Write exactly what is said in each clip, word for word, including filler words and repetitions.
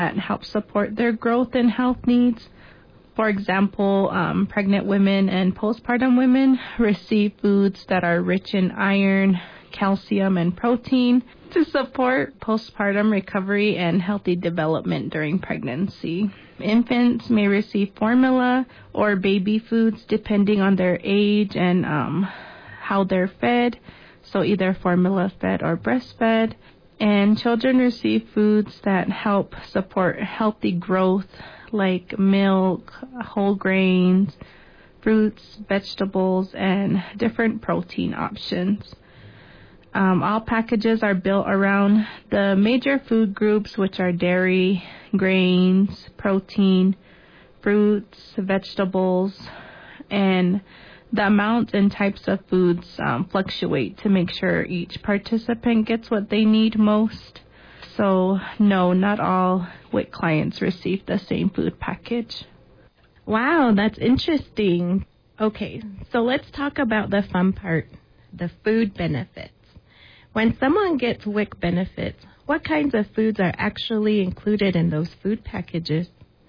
that help support their growth and health needs. For example, um, pregnant women and postpartum women receive foods that are rich in iron, calcium, and protein to support postpartum recovery and healthy development during pregnancy. Infants may receive formula or baby foods depending on their age and um, how they're fed, so either formula fed or breastfed. And children receive foods that help support healthy growth, like milk, whole grains, fruits, vegetables, and different protein options. Um, all packages are built around the major food groups, which are dairy, grains, protein, fruits, vegetables, and the amount and types of foods um, fluctuate to make sure each participant gets what they need most. So, no, not all W I C clients receive the same food package. Wow, that's interesting. Okay, so let's talk about the fun part, the food benefits. When someone gets W I C benefits, what kinds of foods are actually included in those food packages?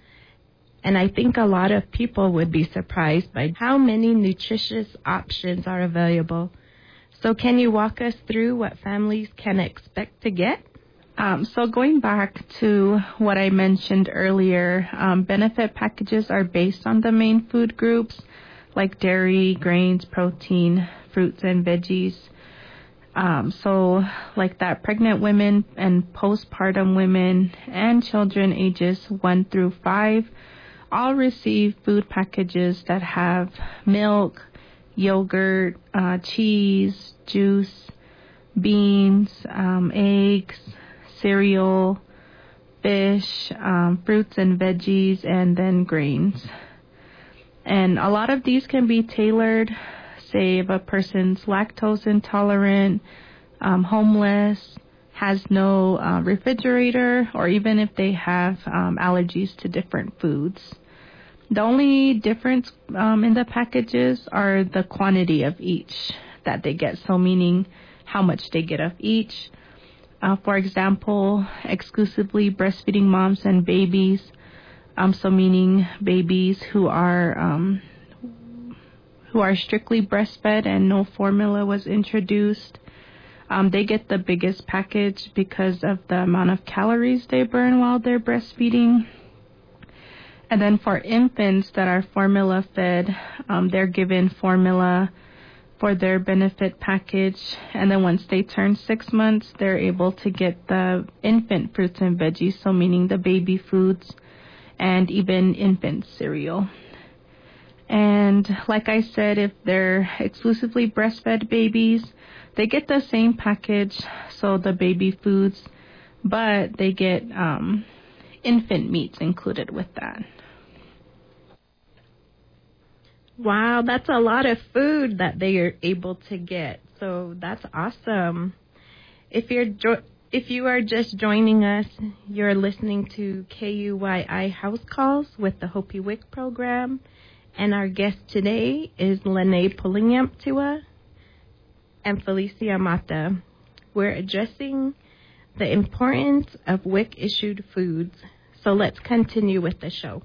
And I think a lot of people would be surprised by how many nutritious options are available. So can you walk us through what families can expect to get? Um, so going back to what I mentioned earlier, um, benefit packages are based on the main food groups like dairy, grains, protein, fruits, and veggies. Um, so like that, pregnant women and postpartum women and children ages one through five all receive food packages that have milk, yogurt, uh, cheese, juice, beans, um, eggs, cereal, fish, um, fruits and veggies, and then grains. And a lot of these can be tailored, say if a person's lactose intolerant, um, homeless, has no uh, refrigerator, or even if they have um, allergies to different foods. The only difference um, in the packages are the quantity of each that they get, so meaning how much they get of each. Uh, for example, exclusively breastfeeding moms and babies, um, so meaning babies who are um, who are strictly breastfed and no formula was introduced. Um, they get the biggest package because of the amount of calories they burn while they're breastfeeding. And then for infants that are formula fed, um, they're given formula for their benefit package. And then once they turn six months, they're able to get the infant fruits and veggies, so meaning the baby foods and even infant cereal. And like I said, if they're exclusively breastfed babies, they get the same package, so the baby foods, but they get um, infant meats included with that. Wow, that's a lot of food that they are able to get. So that's awesome. If you're jo- if you are just joining us, you're listening to K U Y I House Calls with the Hopi W I C program. And our guest today is Lene Pulinyamtua and Felicia Mata. We're addressing the importance of W I C-issued foods. So let's continue with the show.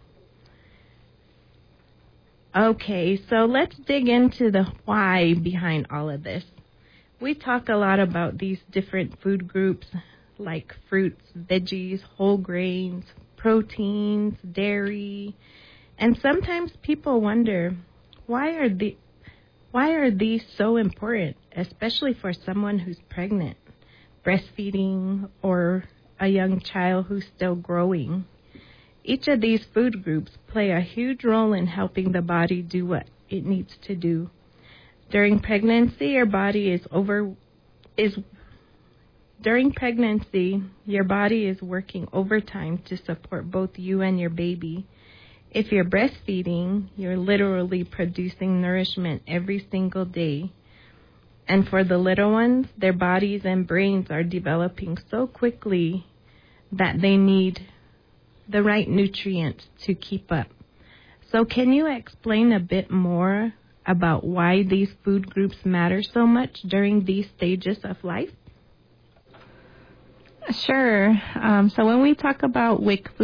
Okay, so let's dig into the why behind all of this. We talk a lot about these different food groups like fruits, veggies, whole grains, proteins, dairy, and sometimes people wonder, why are the why are these so important, especially for someone who's pregnant, breastfeeding, or a young child who's still growing? Each of these food groups play a huge role in helping the body do what it needs to do. During pregnancy, your body is over is during pregnancy, your body is working overtime to support both you and your baby. If you're breastfeeding, you're literally producing nourishment every single day. And for the little ones, their bodies and brains are developing so quickly that they need the right nutrients to keep up. So can you explain a bit more about why these food groups matter so much during these stages of life? Sure. Um, so when we talk about W I C food